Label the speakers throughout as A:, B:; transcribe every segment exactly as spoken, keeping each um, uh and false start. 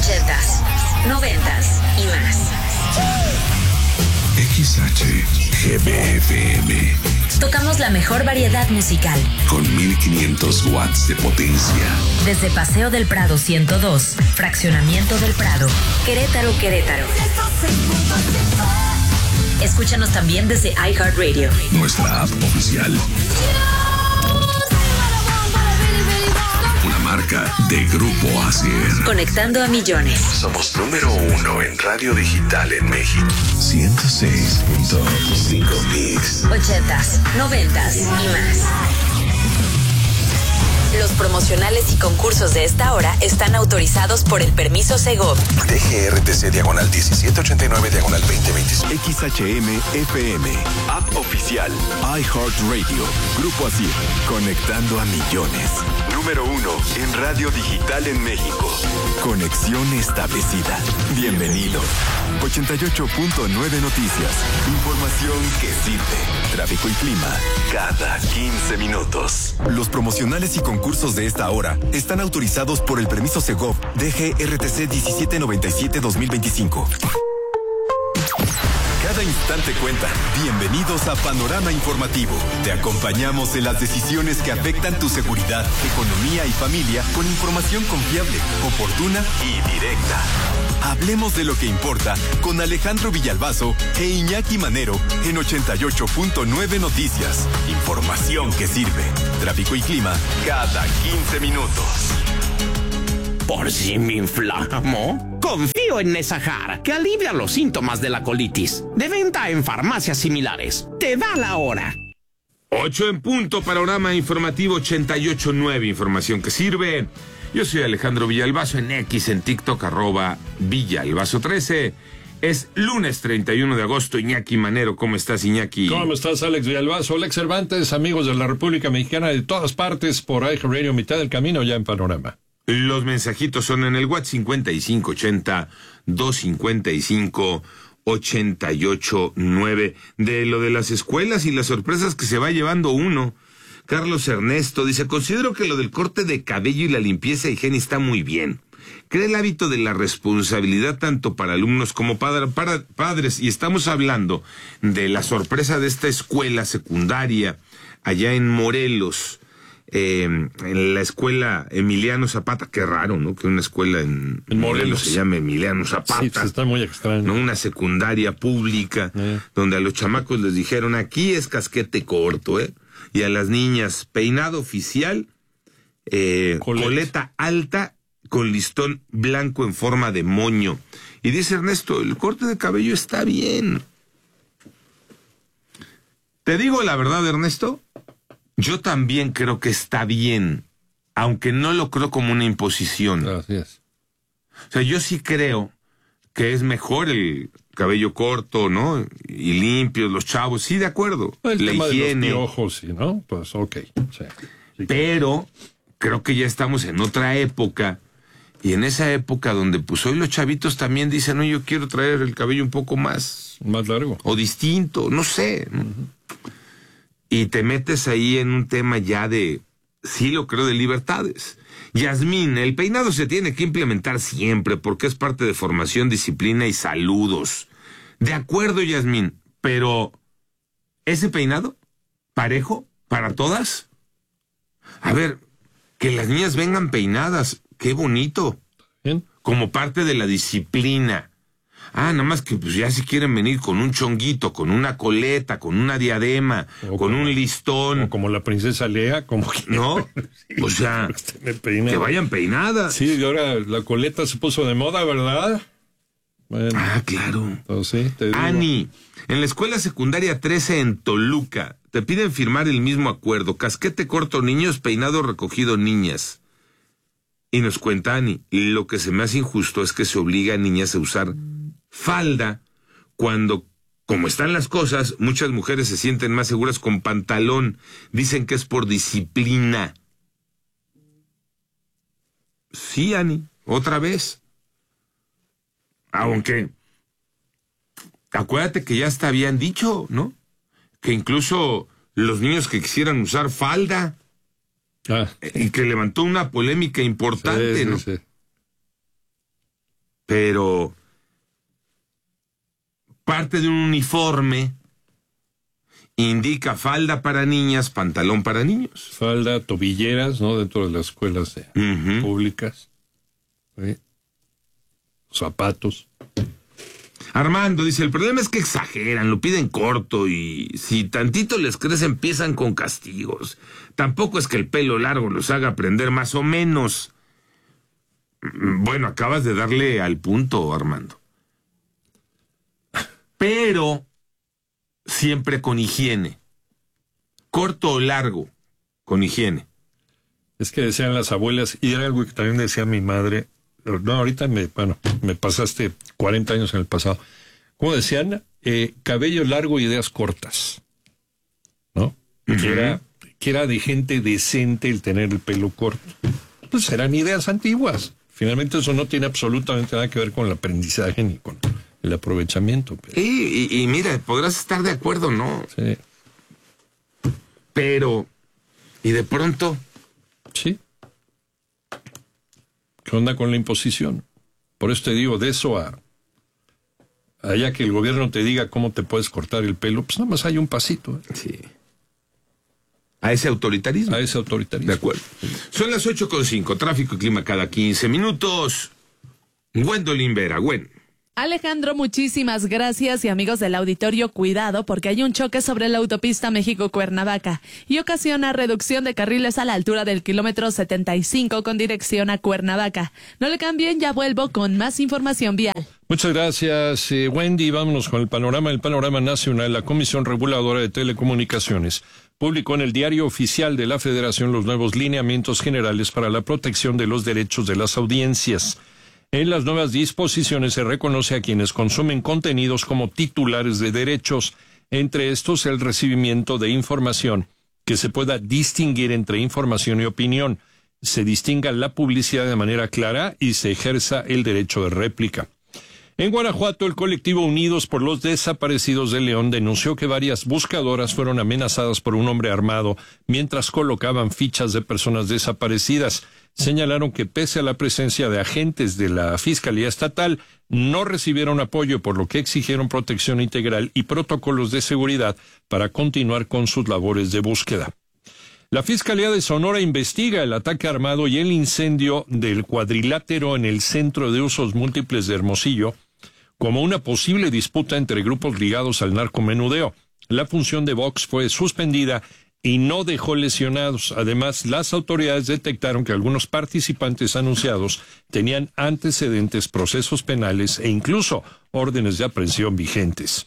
A: ochentas, noventas y más.
B: X H G B F M.
A: Tocamos la mejor variedad musical.
B: Con mil quinientos watts de potencia.
A: Desde Paseo del Prado ciento dos, Fraccionamiento del Prado, Querétaro, Querétaro. Escúchanos también desde iHeartRadio.
B: Nuestra app oficial. Una marca de Grupo Asier.
A: Conectando a millones.
B: Somos número uno en radio digital en México. ciento seis punto cinco Mix.
A: Ochentas, noventas y más. Los promocionales y concursos de esta hora están autorizados por el permiso Segov.
B: D G R T C diagonal diecisiete ochenta y nueve diagonal veinte veinticinco.
C: X H M F M, app oficial, iHeartRadio, Grupo Asir, conectando a millones. Número uno en radio digital en México. Conexión establecida. Bienvenidos. ochenta y ocho punto nueve Noticias. Información que sirve. Tráfico y clima cada quince minutos. Los promocionales y concursos de esta hora están autorizados por el permiso Segov D G R T C diecisiete noventa y siete dos mil veinticinco. Cada instante cuenta. Bienvenidos a Panorama Informativo. Te acompañamos en las decisiones que afectan tu seguridad, economía y familia con información confiable, oportuna y directa. Hablemos de lo que importa con Alejandro Villalbazo e Iñaki Manero en ochenta y ocho punto nueve Noticias. Información que sirve. Tráfico y clima cada quince minutos.
D: Por si me inflamo, confío en Nesahar, que alivia los síntomas de la colitis. De venta en farmacias similares. Te da la hora.
E: Ocho en punto, Panorama Informativo ochenta y ocho punto nueve, información que sirve. Yo soy Alejandro Villalbazo, en X, en TikTok, arroba Villalbazo trece. Es lunes treinta y uno de agosto. Iñaki Manero, ¿cómo estás, Iñaki?
F: ¿Cómo estás, Alex Villalbazo? Alex Cervantes, amigos de la República Mexicana de todas partes, por iHeartRadio, mitad del camino ya en Panorama.
E: Los mensajitos son en el WhatsApp cincuenta y cinco ochenta, doscientos cincuenta y cinco, ochenta y ocho nueve. De lo de las escuelas y las sorpresas que se va llevando uno. Carlos Ernesto dice, considero que lo del corte de cabello y la limpieza e higiene está muy bien. Crea el hábito de la responsabilidad tanto para alumnos como para, para padres. Y estamos hablando de la sorpresa de esta escuela secundaria allá en Morelos. Eh, en la escuela Emiliano Zapata, qué raro, ¿no? Que una escuela en, en Morelos, Morelos se llame Emiliano Zapata.
F: Sí, pues está muy extraño.
E: ¿No? Una secundaria pública, eh. donde a los chamacos les dijeron, aquí es casquete corto, ¿eh? Y a las niñas, peinado oficial, eh, coleta. coleta alta con listón blanco en forma de moño. Y dice Ernesto, el corte de cabello está bien. Te digo la verdad, Ernesto, yo también creo que está bien, aunque no lo creo como una imposición.
F: Así es.
E: O sea, yo sí creo que es mejor el cabello corto, ¿no? Y limpio, los chavos, sí, de acuerdo.
F: El
E: la
F: tema
E: higiene.
F: de los piojos, ¿sí, no? Pues, ok. Sí. Sí.
E: Pero creo que ya estamos en otra época, y en esa época donde pues hoy los chavitos también dicen, no, yo quiero traer el cabello un poco más...
F: Más largo.
E: O distinto, no sé, ¿no? Uh-huh. Y te metes ahí en un tema ya de, sí lo creo, de libertades. Yasmín, el peinado se tiene que implementar siempre porque es parte de formación, disciplina y saludos. De acuerdo, Yasmín, pero ¿ese peinado parejo para todas? A ver, que las niñas vengan peinadas, qué bonito.
F: Bien.
E: Como parte de la disciplina. Ah, nada más que pues ya si quieren venir con un chonguito, con una coleta, con una diadema, o con como, un listón.
F: O como la princesa Lea, como que...
E: No, sí, o sea, que vayan peinadas.
F: Sí, y ahora la coleta se puso de moda, ¿verdad? Bueno,
E: ah, claro.
F: Entonces, sí, te digo.
E: Ani, en la escuela secundaria trece en Toluca, te piden firmar el mismo acuerdo. Casquete corto niños, peinado recogido niñas. Y nos cuenta Ani, lo que se me hace injusto es que se obliga a niñas a usar falda cuando, como están las cosas, muchas mujeres se sienten más seguras con pantalón. Dicen que es por disciplina. Sí, Ani, otra vez. Aunque, acuérdate que ya hasta habían dicho, ¿no? Que incluso los niños que quisieran usar falda, ah. y que levantó una polémica importante, sí, sí, ¿no? Sí. pero parte de un uniforme indica falda para niñas, pantalón para niños.
F: Falda, tobilleras, ¿no? Dentro de las escuelas de, uh-huh. públicas. ¿Sí? Zapatos.
E: Armando dice, el problema es que exageran, lo piden corto y si tantito les crece empiezan con castigos. Tampoco es que el pelo largo los haga aprender más o menos. Bueno, acabas de darle al punto, Armando. Pero siempre con higiene. Corto o largo, con higiene.
F: Es que decían las abuelas, y era algo que también decía mi madre. No, ahorita me, bueno, me pasaste cuarenta años en el pasado. Como decían, eh, cabello largo, ideas cortas, ¿no? Uh-huh. Que era, que era de gente decente el tener el pelo corto. Pues eran ideas antiguas. Finalmente eso no tiene absolutamente nada que ver con el aprendizaje ni con el aprovechamiento. Pero...
E: Y, y, y mira, podrás estar de acuerdo, ¿no?
F: Sí.
E: Pero, ¿y de pronto?
F: Sí. ¿Qué onda con la imposición? Por eso te digo, de eso a allá que el gobierno te diga cómo te puedes cortar el pelo, pues nada más hay un pasito. ¿eh?
E: Sí. A ese autoritarismo.
F: A ese autoritarismo.
E: De acuerdo. Son las ocho con cinco, tráfico y clima cada quince minutos. Gwendolyn Vera, Gwen.
G: Alejandro, muchísimas gracias y amigos del auditorio, cuidado porque hay un choque sobre la autopista México-Cuernavaca y ocasiona reducción de carriles a la altura del kilómetro setenta y cinco con dirección a Cuernavaca. No le cambien, ya vuelvo con más información vial.
F: Muchas gracias, eh, Wendy. Vámonos con el panorama. El panorama nacional. La Comisión Reguladora de Telecomunicaciones publicó en el Diario Oficial de la Federación los nuevos lineamientos generales para la protección de los derechos de las audiencias. En las nuevas disposiciones se reconoce a quienes consumen contenidos como titulares de derechos, entre estos el recibimiento de información, que se pueda distinguir entre información y opinión, se distinga la publicidad de manera clara y se ejerza el derecho de réplica. En Guanajuato, el colectivo Unidos por los Desaparecidos de León denunció que varias buscadoras fueron amenazadas por un hombre armado mientras colocaban fichas de personas desaparecidas. Señalaron que pese a la presencia de agentes de la Fiscalía Estatal, no recibieron apoyo, por lo que exigieron protección integral y protocolos de seguridad para continuar con sus labores de búsqueda. La Fiscalía de Sonora investiga el ataque armado y el incendio del cuadrilátero en el Centro de Usos Múltiples de Hermosillo como una posible disputa entre grupos ligados al narcomenudeo. La función de Vox fue suspendida y no dejó lesionados. Además, las autoridades detectaron que algunos participantes anunciados tenían antecedentes, procesos penales e incluso órdenes de aprehensión vigentes.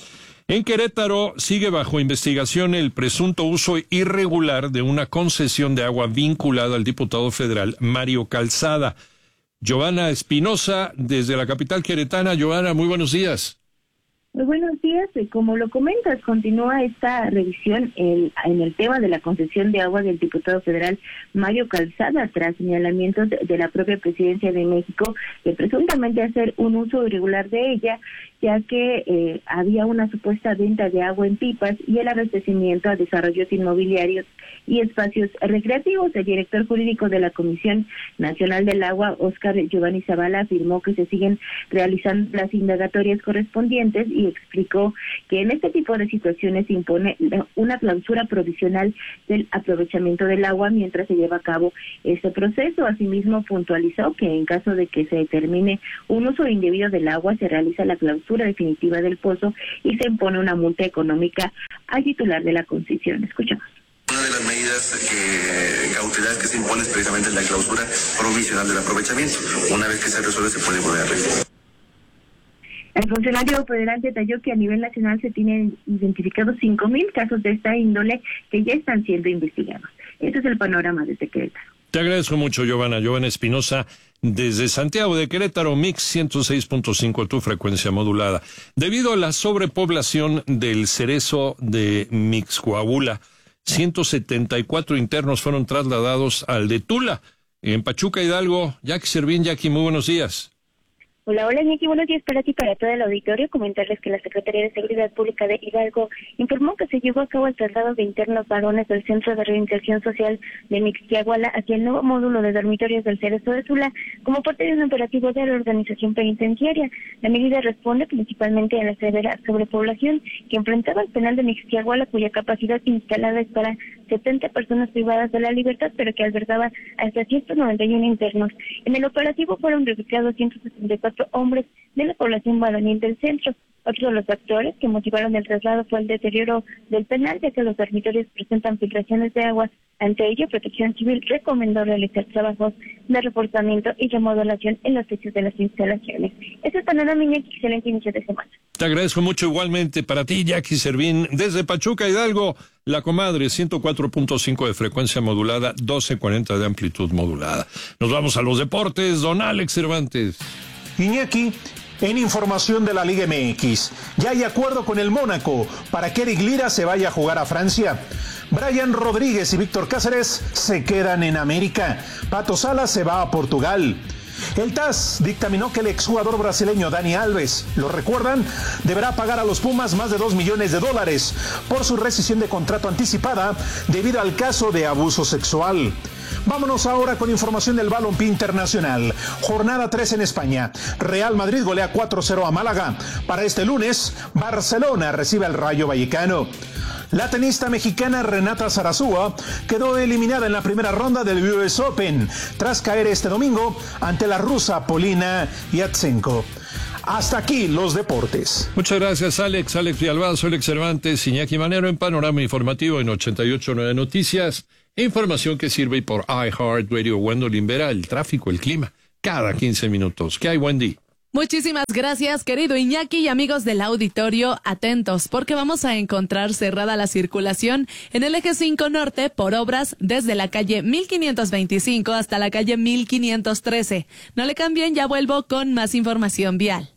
F: En Querétaro sigue bajo investigación el presunto uso irregular de una concesión de agua vinculada al diputado federal Mario Calzada. Giovanna Espinosa, desde la capital queretana. Giovanna, muy buenos días.
H: Muy buenos días. Como lo comentas, continúa esta revisión el, en el tema de la concesión de agua del diputado federal Mario Calzada, tras señalamientos de, de la propia Presidencia de México de presuntamente hacer un uso irregular de ella, ya que eh, había una supuesta venta de agua en pipas y el abastecimiento a desarrollos inmobiliarios y espacios recreativos. El director jurídico de la Comisión Nacional del Agua, Óscar Giovanni Zavala, afirmó que se siguen realizando las indagatorias correspondientes y explicó que en este tipo de situaciones se impone una clausura provisional del aprovechamiento del agua mientras se lleva a cabo este proceso. Asimismo, puntualizó que en caso de que se determine un uso indebido del agua, se realiza la clausura definitiva del pozo y se impone una multa económica al titular de la concesión. Escuchamos.
I: Una de las medidas que, cautelarias que se impone es precisamente la clausura provisional del aprovechamiento. Una vez que se resuelve, se puede volver a registrar.
H: El funcionario federal detalló que a nivel nacional se tienen identificados cinco mil casos de esta índole que ya están siendo investigados. Este es el panorama desde Querétaro.
F: Te agradezco mucho, Giovanna. Giovanna Espinosa, desde Santiago de Querétaro, Mix ciento seis punto cinco, tu frecuencia modulada. Debido a la sobrepoblación del cerezo de Mixcoahuila, ciento setenta y cuatro internos fueron trasladados al de Tula, en Pachuca, Hidalgo. Jackie Servín, Jackie, muy buenos días.
H: Hola, hola, Iñaki, buenos días para ti y para todo el auditorio. Comentarles que la Secretaría de Seguridad Pública de Hidalgo informó que se llevó a cabo el traslado de internos varones del Centro de Reinserción Social de Mixquiahuala hacia el nuevo módulo de dormitorios del Cerezo de Tula como parte de un operativo de la organización penitenciaria. La medida responde principalmente a la severa sobrepoblación que enfrentaba el penal de Mixquiahuala, cuya capacidad instalada es para setenta personas privadas de la libertad, pero que albergaba hasta ciento noventa y uno internos. En el operativo fueron registrados ciento sesenta y cuatro hombres de la población varonil del centro. Otro de los factores que motivaron el traslado fue el deterioro del penal, ya que los dormitorios presentan filtraciones de agua. Ante ello, Protección Civil recomendó realizar trabajos de reforzamiento y remodelación en los techos de las instalaciones. Ese es panorama, Iñaki, excelente inicio de semana.
F: Te agradezco mucho igualmente para ti, Jackie Servín, desde Pachuca, Hidalgo, La Comadre, ciento cuatro punto cinco de frecuencia modulada, doce cuarenta de amplitud modulada. Nos vamos a los deportes, don Alex Cervantes.
J: Iñaki, en información de la Liga M X, ya hay acuerdo con el Mónaco para que Eric Lira se vaya a jugar a Francia. Brian Rodríguez y Víctor Cáceres se quedan en América. Pato Salas se va a Portugal. El T A S dictaminó que el exjugador brasileño Dani Alves, ¿lo recuerdan?, deberá pagar a los Pumas más de dos millones de dólares por su rescisión de contrato anticipada debido al caso de abuso sexual. Vámonos ahora con información del balompié internacional. Jornada tres en España. Real Madrid golea cuatro cero a Málaga. Para este lunes, Barcelona recibe al Rayo Vallecano. La tenista mexicana Renata Zarazúa quedó eliminada en la primera ronda del U S Open tras caer este domingo ante la rusa Polina Yatsenko. Hasta aquí los deportes.
F: Muchas gracias, Alex. Alex Villalbazo, Alex Cervantes, Iñaki Manero en Panorama Informativo en ochenta y ocho punto nueve Noticias. Información que sirve por iHeartRadio. Wendolin Vera, el tráfico, el clima, cada quince minutos. ¿Qué hay, Wendy?
G: Muchísimas gracias, querido Iñaki, y amigos del auditorio, atentos, porque vamos a encontrar cerrada la circulación en el eje cinco norte por obras desde la calle mil quinientos veinticinco hasta la calle mil quinientos trece. No le cambien, ya vuelvo con más información vial.